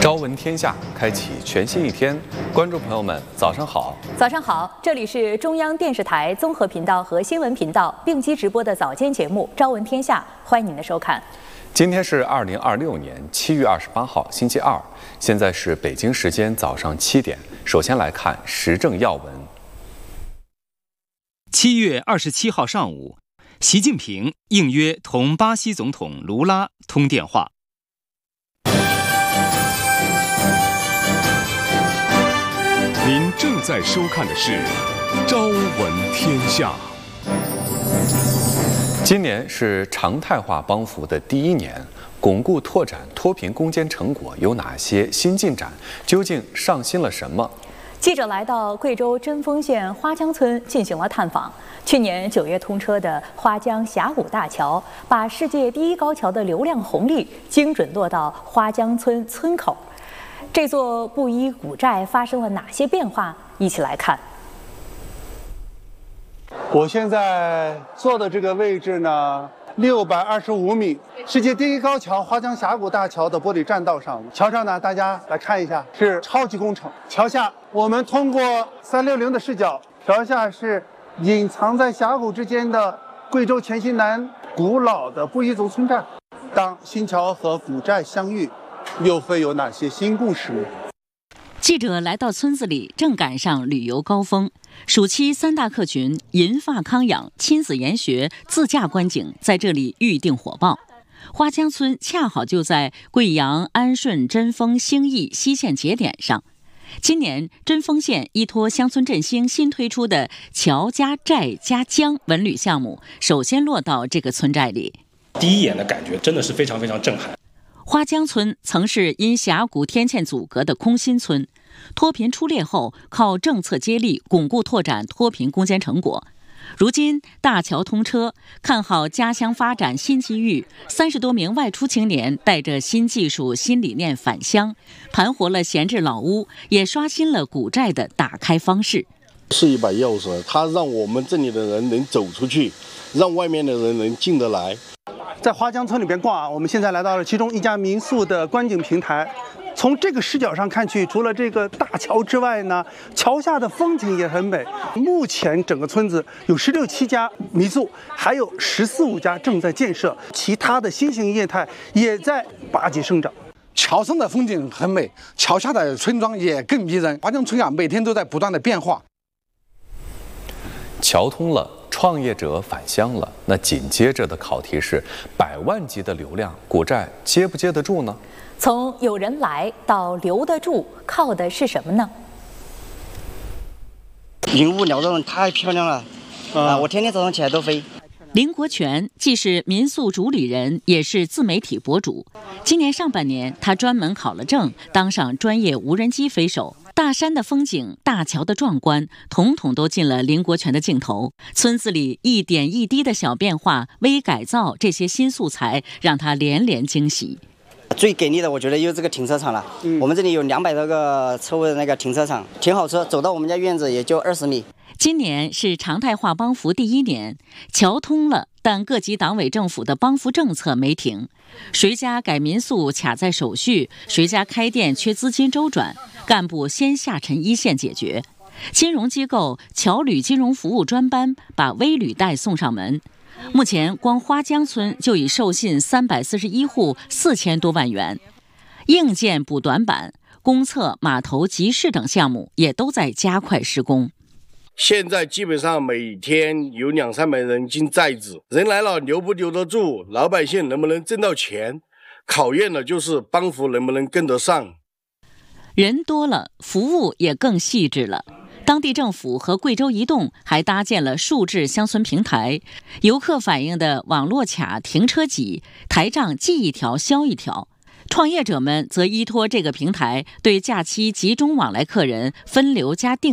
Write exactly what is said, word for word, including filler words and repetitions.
朝闻天下，开启全新一天。观众朋友们，早上好！ 早上好，这里是中央电视台综合频道和新闻频道并机直播的早间节目《朝闻天下》，欢迎您的收看。 今天是二零二六年七月二十八号，星期二，现在是北京时间早上七点。首先来看时政要闻。 七月二十七号上午，习近平应约同巴西总统卢拉通电话。 您正在收看的是《朝闻天下》。 今年是常态化帮扶的第一年，巩固拓展脱贫攻坚成果有哪些新进展？究竟上新了什么？ 记者来到贵州贞丰县花江村进行了探访。去年九月通车的花江峡谷大桥，把世界第一高桥的流量红利精准落到花江村村口。这座布依古寨发生了哪些变化？一起来看。 我现在坐的这个位置呢，六百二十五米，世界第一高桥花江峡谷大桥的玻璃栈道上。桥上呢，大家来看一下，是超级工程。桥下，我们通过三六零的视角，桥下是隐藏在峡谷之间的贵州黔西南古老的布依族村寨。当新桥和古寨相遇，又会有哪些新故事？ 记者来到村子里，正赶上旅游高峰。暑期三大客群银发康养、亲子研学、自驾观景在这里预定火爆。花江村恰好就在贵阳、安顺、贞丰、兴义西线节点上。今年贞丰县依托乡村振兴新推出的桥加寨加江文旅项目，首先落到这个村寨里。 第一眼的感觉真的是非常非常震撼。 花江村曾是因峡谷天堑阻隔的空心村，脱贫出列后靠政策接力巩固拓展脱贫攻坚成果。如今大桥通车，看好家乡发展新机遇，三十多名外出青年带着新技术新理念返乡，盘活了闲置老屋，也刷新了古寨的打开方式。 是一把钥匙，它让我们这里的人能走出去，让外面的人能进得来。 在花江村里边逛啊，我们现在来到了其中一家民宿的观景平台。从这个视角上看去，除了这个大桥之外呢，桥下的风景也很美。目前整个村子有十六七家民宿，还有十四五家正在建设，其他的新型业态也在拔节生长。 桥上的风景很美，桥下的村庄也更迷人。花江村啊，每天都在不断的变化。 桥通了，创业者返乡了，那紧接着的考题是：百万级的流量，古寨接不接得住呢？ 从有人来到留得住，靠的是什么呢？ 云雾缭绕，太漂亮了啊！我天天早上起来都飞。 林国权既是民宿主理人，也是自媒体博主。今年上半年，他专门考了证，当上专业无人机飞手。大山的风景，大桥的壮观，统统都进了林国权的镜头。村子里一点一滴的小变化、微改造，这些新素材让他连连惊喜。 最给力的，我觉得就是这个停车场了。嗯、我们这里有两百多个车位的那个停车场，停好车，走到我们家院子也就二十米。 今年是常态化帮扶第一年，桥通了，但各级党委政府的帮扶政策没停。谁家改民宿卡在手续，谁家开店缺资金周转，干部先下沉一线解决。金融机构侨旅金融服务专班把微旅贷送上门。目前光花江村就已授信三百四十一户，四千多万元。硬件补短板，公厕、码头、集市等项目也都在加快施工。 现在基本上每天有两三百人进寨子，人来了留不留得住，老百姓能不能挣到钱，考验的就是帮扶能不能跟得上。 人多了，服务也更细致了。当地政府和贵州移动还搭建了数字乡村平台，游客反映的网络卡、停车挤、台账记一条消一条。创业者们则依托这个平台，对假期集中往来客人分流加定